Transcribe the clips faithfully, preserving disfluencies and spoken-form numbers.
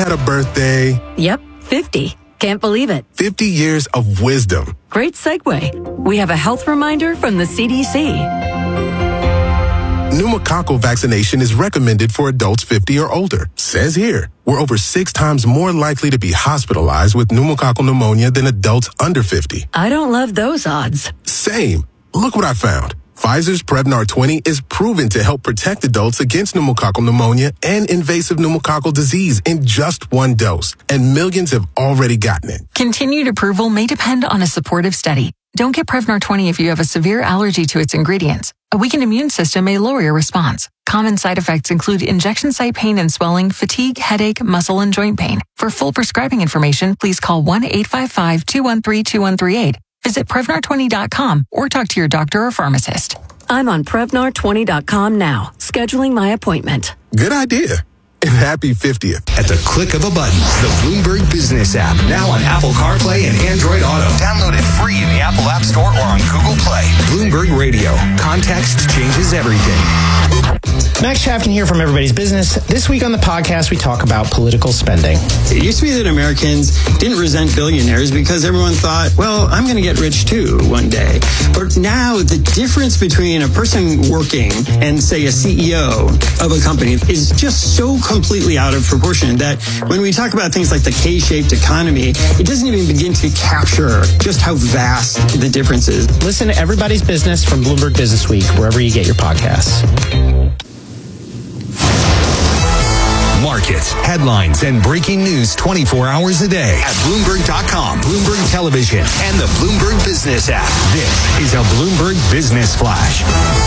had a birthday. Yep, fifty. Can't believe it. fifty years of wisdom. Great segue. We have a health reminder from the C D C. Pneumococcal vaccination is recommended for adults fifty or older. Says here, we're over six times more likely to be hospitalized with pneumococcal pneumonia than adults under fifty. I don't love those odds. Same. Look what I found. Pfizer's Prevnar twenty is proven to help protect adults against pneumococcal pneumonia and invasive pneumococcal disease in just one dose, and millions have already gotten it. Continued approval may depend on a supportive study. Don't get Prevnar twenty if you have a severe allergy to its ingredients. A weakened immune system may lower your response. Common side effects include injection site pain and swelling, fatigue, headache, muscle, and joint pain. For full prescribing information, please call one eight five five, two one three, two one three eight. Visit Prevnar twenty dot com or talk to your doctor or pharmacist. I'm on Prevnar twenty dot com now, scheduling my appointment. Good idea. And happy fiftieth. At the click of a button, the Bloomberg Business app, now on Apple CarPlay and Android Auto. Download it free in the Apple App Store or on Google Play. Bloomberg Radio. Context changes everything. Max Chapkin here from Everybody's Business. This week on the podcast, we talk about political spending. It used to be that Americans didn't resent billionaires because everyone thought, well, I'm going to get rich too one day. But now the difference between a person working and, say, a C E O of a company is just so completely out of proportion that when we talk about things like the K-shaped economy, it doesn't even begin to capture just how vast the difference is. Listen to Everybody's Business from Bloomberg Business Week, wherever you get your podcasts. Markets, headlines, and breaking news twenty-four hours a day at Bloomberg dot com, Bloomberg Television, and the Bloomberg Business app. This is a Bloomberg Business Flash.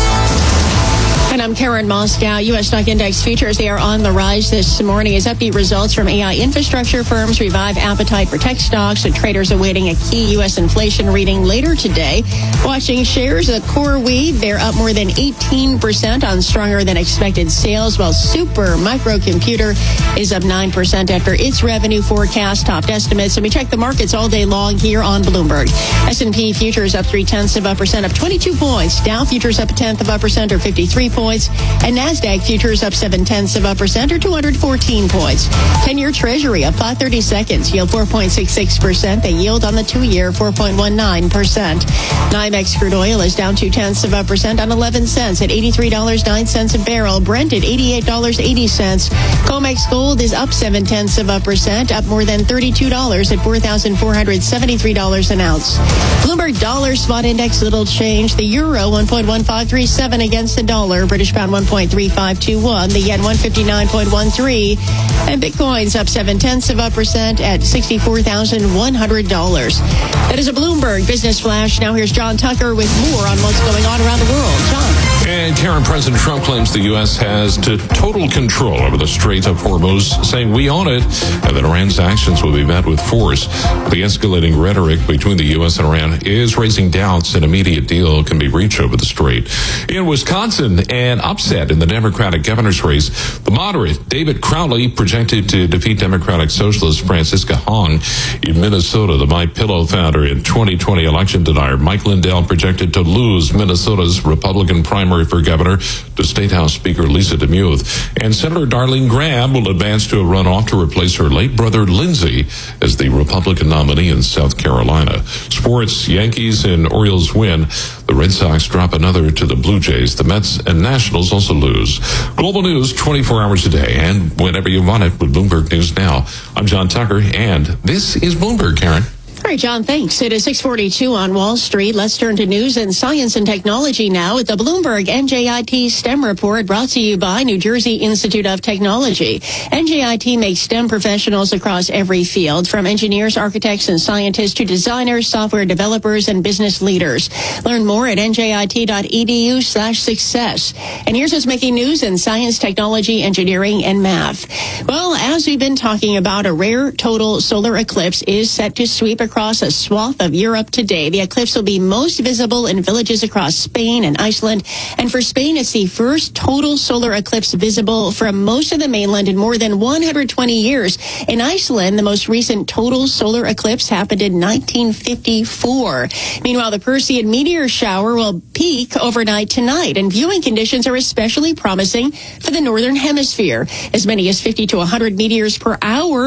And I'm Karen Moscow. U S stock index futures, they are on the rise this morning as upbeat results from A I infrastructure firms revive appetite for tech stocks, and traders awaiting a key U S inflation reading later today. Watching shares of CoreWeave, they're up more than eighteen percent on stronger than expected sales, while Super Microcomputer is up nine percent after its revenue forecast topped estimates. And we check the markets all day long here on Bloomberg. S and P futures up three tenths of a percent, up twenty-two points. Dow futures up a tenth of a percent, or fifty-three points. And NASDAQ futures up seven tenths of a percent, or two hundred fourteen points. ten-year Treasury up five thirty-seconds, yield four point six six percent. The yield on the two-year four point one nine percent. NYMEX crude oil is down two tenths of a percent on eleven cents at eighty-three dollars and nine cents a barrel. Brent at eighty-eight dollars and eighty cents. COMEX gold is up seven tenths of a percent, up more than thirty-two dollars at four thousand four hundred seventy-three dollars an ounce. Bloomberg dollar spot index little change. The euro one point one five three seven against the dollar. British pound one point three five two one. The yen one fifty-nine point one three. And Bitcoin's up seven tenths of a percent at sixty-four thousand one hundred dollars. That is a Bloomberg Business Flash. Now here's John Tucker with more on what's going on around the world. John. And Karen, President Trump claims the U S has to total control over the Strait of Hormuz, saying we own it, and that Iran's actions will be met with force. The escalating rhetoric between the U S and Iran is raising doubts an immediate deal can be reached over the strait. In Wisconsin, an upset in the Democratic governor's race. The moderate David Crowley projected to defeat Democratic Socialist Francisca Hong. In Minnesota, the MyPillow founder and twenty twenty election denier Mike Lindell projected to lose Minnesota's Republican primary for governor to State House Speaker Lisa DeMuth. And Senator Darlene Graham will advance to a runoff to replace her late brother Lindsey as the Republican nominee in South Carolina. Sports, Yankees and Orioles win. The Red Sox drop another to the Blue Jays. The Mets and Nationals also lose. Global news twenty-four hours a day and whenever you want it with Bloomberg News Now. I'm John Tucker, and this is Bloomberg, Karen. All right, John, thanks. It is six forty-two on Wall Street. Let's turn to news and science and technology now with the Bloomberg N J I T STEM report brought to you by New Jersey Institute of Technology. N J I T makes STEM professionals across every field, from engineers, architects, and scientists to designers, software developers, and business leaders. Learn more at N J I T dot E D U slash success. And here's what's making news in science, technology, engineering, and math. Well, as we've been talking about, a rare total solar eclipse is set to sweep across across a swath of Europe today. The eclipse will be most visible in villages across Spain and Iceland. And for Spain, it's the first total solar eclipse visible from most of the mainland in more than one hundred twenty years. In Iceland, the most recent total solar eclipse happened in nineteen fifty-four. Meanwhile, the Perseid meteor shower will peak overnight tonight, and viewing conditions are especially promising for the northern hemisphere. As many as fifty to one hundred meteors per hour